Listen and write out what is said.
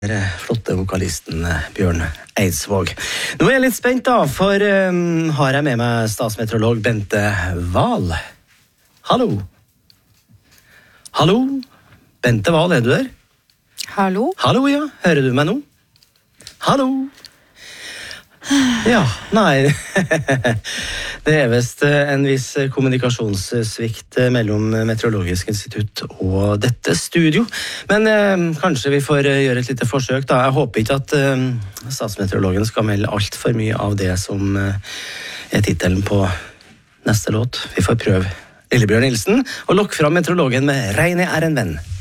Flotte vokalisten Bjørn Eidsvåg. Nå er jeg litt spent da, for har jeg med meg statsmeteorolog Bente Wahl. Hallo. Hallo. Bente Wahl, er du der? Hallo? Hallo, ja. Hører du meg nå? Hallo. Ja, nei. Det er vist en viss kommunikasjonssvikt mellom Meteorologisk institutt og dette studio. Men kanskje vi får gjøre et lite forsøk da. Jeg håper ikke at statsmeteorologen skal melde alt for mye av det som er titelen på neste låt. Vi får prøve Lillebjørn Nilsen og lokke fram meteorologen med Regnet er en venn.